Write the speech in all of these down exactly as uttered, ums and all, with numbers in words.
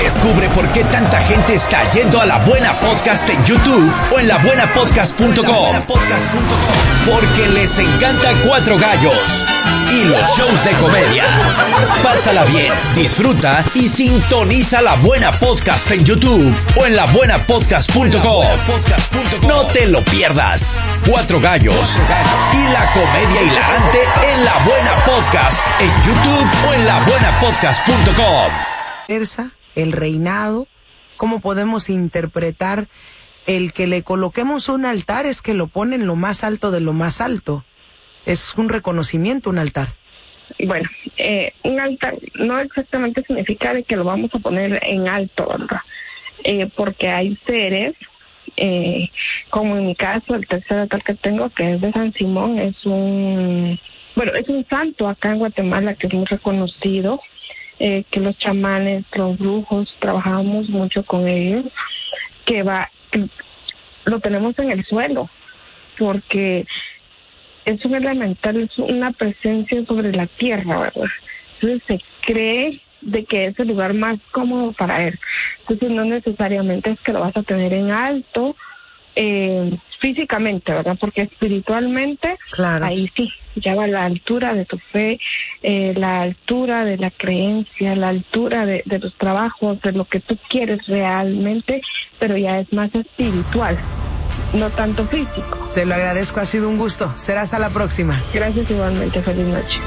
Descubre por qué tanta gente está yendo a La Buena Podcast en YouTube o en la buena podcast punto com. Porque les encanta Cuatro Gallos y los shows de comedia. Pásala bien, disfruta y sintoniza La Buena Podcast en YouTube o en la buena podcast punto com. No te lo pierdas. Cuatro Gallos y la comedia hilarante en La Buena Podcast en YouTube o en la buena podcast punto com. El reinado, ¿cómo podemos interpretar el que le coloquemos un altar? Es que lo pone en lo más alto de lo más alto. Es un reconocimiento, un altar. Bueno, eh, un altar no exactamente significa de que lo vamos a poner en alto, ¿verdad? Eh, porque hay seres, eh, como en mi caso, el tercer altar que tengo, que es de San Simón, es un, bueno, es un santo acá en Guatemala que es muy reconocido. Eh, que los chamanes, los brujos, trabajamos mucho con ellos, que va, que lo tenemos en el suelo, porque es un elemental, es una presencia sobre la tierra, ¿verdad? Entonces se cree de que es el lugar más cómodo para él. Entonces no necesariamente es que lo vas a tener en alto, eh, físicamente, ¿verdad? Porque espiritualmente, claro, ahí sí, ya va la altura de tu fe, eh, la altura de la creencia, la altura de, de los trabajos, de lo que tú quieres realmente, pero ya es más espiritual, no tanto físico. Te lo agradezco, ha sido un gusto. Será hasta la próxima. Gracias igualmente, feliz noche.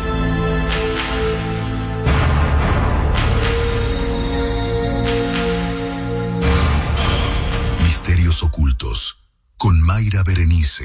Misterios ocultos con Mayra Berenice.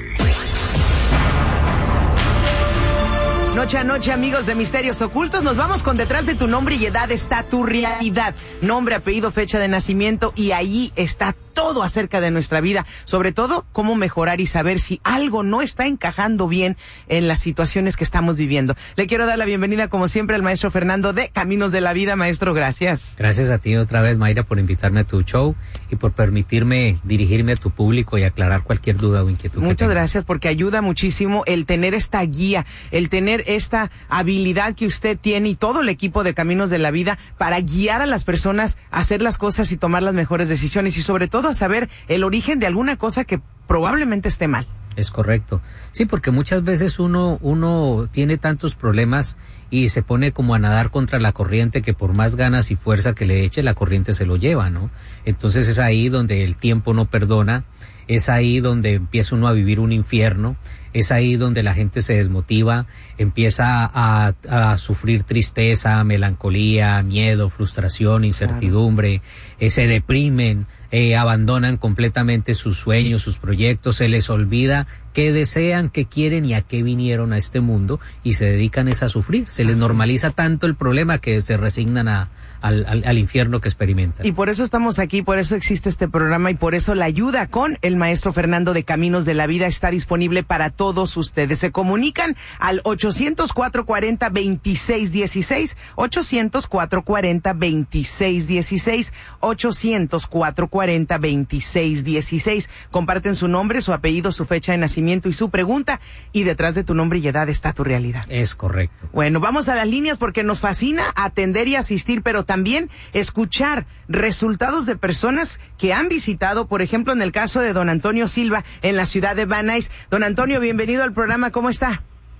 Noche a noche, amigos de Misterios Ocultos, nos vamos con Detrás de tu nombre y edad está tu realidad. Nombre, apellido, fecha de nacimiento, y ahí está todo acerca de nuestra vida, sobre todo cómo mejorar y saber si algo no está encajando bien en las situaciones que estamos viviendo. Le quiero dar la bienvenida, como siempre, al maestro Fernando de Caminos de la Vida. Maestro, gracias. Gracias a ti otra vez, Mayra, por invitarme a tu show y por permitirme dirigirme a tu público y aclarar cualquier duda o inquietud. Muchas gracias, porque ayuda muchísimo el tener esta guía, el tener esta habilidad que usted tiene y todo el equipo de Caminos de la Vida para guiar a las personas a hacer las cosas y tomar las mejores decisiones, y sobre todo a saber el origen de alguna cosa que probablemente esté mal. Es correcto. Sí, porque muchas veces uno, uno tiene tantos problemas y se pone como a nadar contra la corriente, que por más ganas y fuerza que le eche, la corriente se lo lleva, ¿no? Entonces es ahí donde el tiempo no perdona, es ahí donde empieza uno a vivir un infierno, es ahí donde la gente se desmotiva, empieza a, a sufrir tristeza, melancolía, miedo, frustración, incertidumbre, claro. eh, se deprimen, eh, abandonan completamente sus sueños, sus proyectos, se les olvida qué desean, qué quieren y a qué vinieron a este mundo, y se dedican es a sufrir. Se les normaliza tanto el problema que se resignan a, al, al, al infierno que experimentan. Y por eso estamos aquí, por eso existe este programa y por eso la ayuda con el maestro Fernando de Caminos de la Vida está disponible para todos ustedes. Se comunican al ochocientos, cuatrocientos cuarenta, veintiséis dieciséis, ochocientos, cuatrocientos cuarenta, veintiséis dieciséis, ochocientos, cuatrocientos cuarenta, veintiséis dieciséis. Comparten su nombre, su apellido, su fecha de nacimiento y su pregunta, y detrás de tu nombre y edad está tu realidad. Es correcto. Bueno, vamos a las líneas porque nos fascina atender y asistir, pero también escuchar resultados de personas que han visitado, por ejemplo, en el caso de don Antonio Silva en la ciudad de Van Nuys. Don Antonio, bienvenido al programa, ¿cómo está?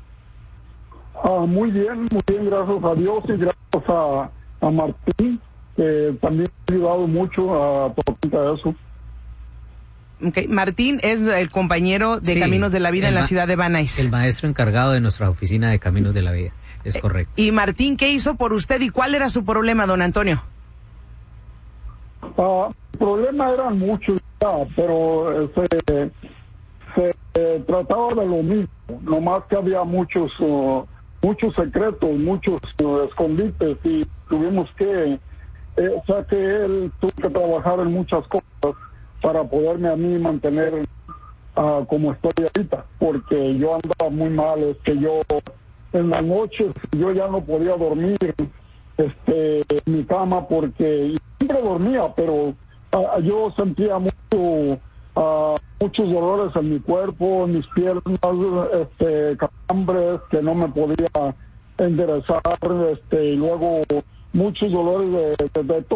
Ah, muy bien, muy bien, gracias a Dios y gracias a, a Martín, que también ha ayudado mucho a tocar eso. Okay. Martín es el compañero de sí, Caminos de la Vida en la ciudad de Van Nuys. El maestro encargado de nuestra oficina de Caminos de la Vida, es correcto. Y Martín, ¿qué hizo por usted y cuál era su problema, don Antonio? Uh, el problema eran muchos, pero se, se eh, trataba de lo mismo, nomás que había muchos, uh, muchos secretos, muchos uh, escondites, y tuvimos que, eh, o sea que él tuvo que trabajar en muchas cosas para poderme a mí mantener uh, como estoy ahorita, porque yo andaba muy mal, es que yo en las noches yo ya no podía dormir este, en mi cama, porque siempre dormía, pero uh, yo sentía mucho, uh, muchos dolores en mi cuerpo, en mis piernas, este, calambres que no me podía enderezar, este, y luego muchos dolores de, de, de todo.